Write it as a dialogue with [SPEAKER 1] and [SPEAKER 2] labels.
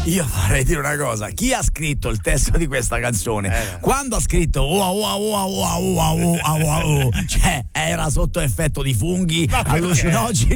[SPEAKER 1] io vorrei dire una cosa: chi ha scritto il testo di questa canzone, quando ha scritto cioè era sotto effetto di funghi allucinogeni